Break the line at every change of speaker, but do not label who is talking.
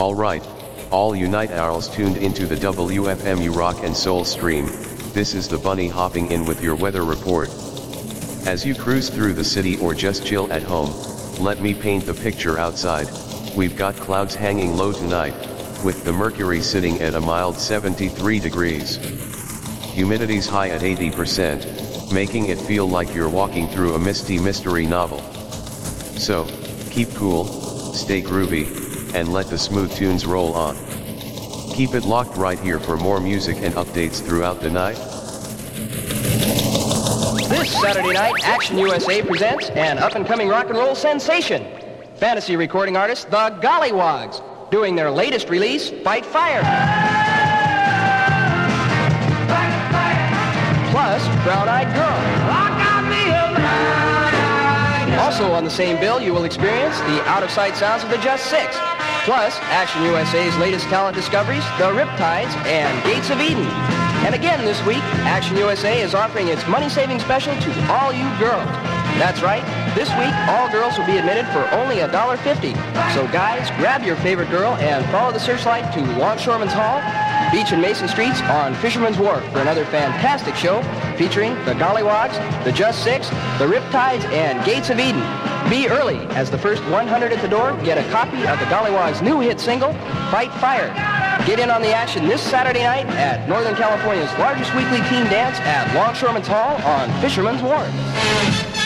Alright, all you night owls tuned into the WFMU Rock and Soul stream, this is the Bunny hopping in with your weather report. As you cruise through the city or just chill at home, let me paint the picture outside. We've got clouds hanging low tonight, with the mercury sitting at a mild 73 degrees. Humidity's high at 80%, making it feel like you're walking through a misty mystery novel. So, keep cool, stay groovy, and let the smooth tunes roll on. Keep it locked right here for more music and updates throughout the night.
This Saturday night, Action USA presents an up-and-coming rock and roll sensation. Fantasy recording artists, the Gollywogs, doing their latest release, Fight Fire. Plus, Brown Eyed Girl. Also on the same bill, you will experience the out-of-sight sounds of the Just Six. Plus, Action USA's latest talent discoveries, the Riptides and Gates of Eden. And again this week, Action USA is offering its money-saving special to all you girls. That's right, this week all girls will be admitted for only $1.50. So guys, grab your favorite girl and follow the searchlight to Longshoremen's Hall, Beach and Mason Streets on Fisherman's Wharf for another fantastic show featuring the Gollywogs, the Just Six, the Riptides, and Gates of Eden. Be early, as the first 100 at the door get a copy of the Gollywogs' new hit single, Fight Fire. Get in on the action this Saturday night at Northern California's largest weekly teen dance at Longshoremen's Hall on Fisherman's Wharf.